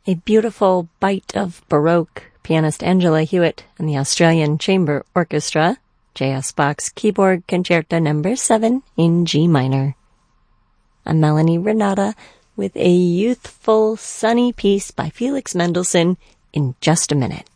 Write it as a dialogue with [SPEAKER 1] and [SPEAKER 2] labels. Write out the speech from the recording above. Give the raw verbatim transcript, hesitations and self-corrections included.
[SPEAKER 1] a beautiful bite of Baroque, pianist Angela Hewitt and the Australian Chamber Orchestra, J S Bach's Keyboard Concerto number seven in G minor. I'm Melanie Renata with a youthful, sunny piece by Felix Mendelssohn in just a minute.